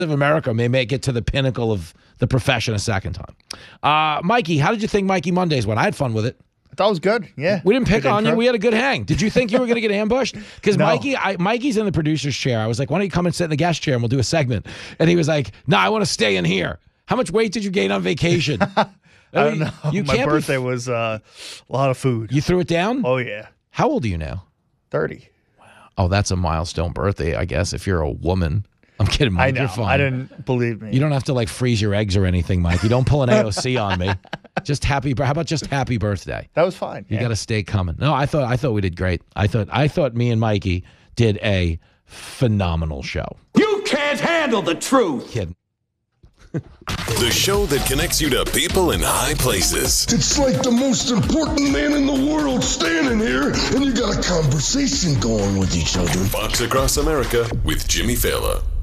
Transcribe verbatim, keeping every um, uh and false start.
of America may make it to the pinnacle of the profession a second time. Uh, Mikey, how did you think Mikey Mondays went? I had fun with it. I thought it was good. Yeah. We didn't pick Good on intro. you. We had a good hang. Did you think you were going to get ambushed? Because No. Mikey, I, Mikey's in the producer's chair. I was like, why don't you come and sit in the guest chair and we'll do a segment? And he was like, no, I want to stay in here. How much weight did you gain on vacation? I don't know. You My can't be- birthday was uh, a lot of food. You threw it down? Oh, yeah. How old are you now? thirty. Oh, that's a milestone birthday, I guess, if you're a woman. I'm kidding, Mike. I know. You're fine. I didn't believe me. You don't have to like freeze your eggs or anything, Mike. You don't pull an A O C on me. Just happy. How about just happy birthday? That was fine. You yeah. got to stay coming. No, I thought I thought we did great. I thought I thought me and Mikey did a phenomenal show. You can't handle the truth. Kidding. The show that connects you to people in high places. It's like the most important man in the world standing here, and you got a conversation going with each other. Fox Across America with Jimmy Fallon.